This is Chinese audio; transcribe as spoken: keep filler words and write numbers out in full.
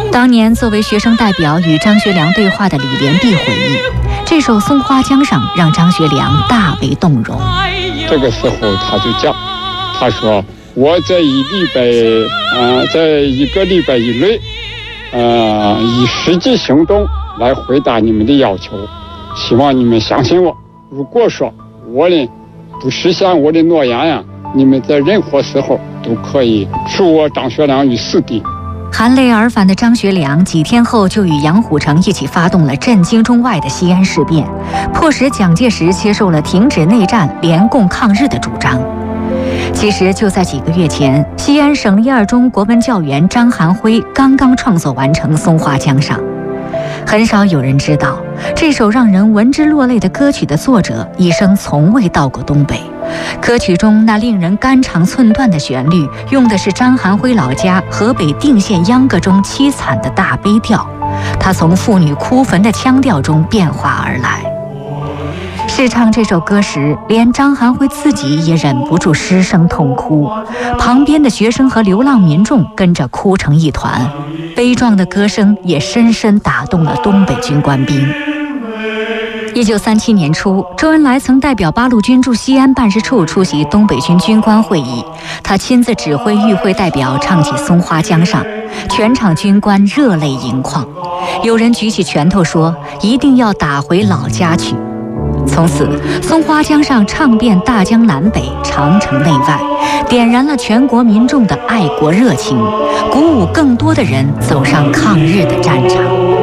当年作为学生代表与张学良对话的李连璧回忆，这首《松花江上》让张学良大为动容。 这个时候他就讲，他说我在一礼拜，呃，在一个礼拜以内，呃，以实际行动来回答你们的要求，希望你们相信我。如果说我呢不实现我的诺言呀，你们在任何时候都可以处我张学良于死地。 含泪而返的张学良几天后就与杨虎城一起发动了震惊中外的西安事变，迫使蒋介石接受了停止内战、联共抗日的主张。其实就在几个月前，西安省立二中国文教员张含辉刚刚创作完成《松花江上》。很少有人知道，这首让人闻之落泪的歌曲的作者一生从未到过东北。歌曲中那令人肝肠寸断的旋律，用的是张含辉老家河北定县秧歌中凄惨的大悲调，它从妇女哭坟的腔调中变化而来。试唱这首歌时，连张含辉自己也忍不住失声痛哭，旁边的学生和流浪民众跟着哭成一团，悲壮的歌声也深深打动了东北军官兵。一九三七年初，周恩来曾代表八路军驻西安办事处出席东北军军官会议，他亲自指挥与会代表唱起《松花江上》，全场军官热泪盈眶，有人举起拳头说：“一定要打回老家去。”从此，《松花江上》唱遍大江南北、长城内外，点燃了全国民众的爱国热情，鼓舞更多的人走上抗日的战场。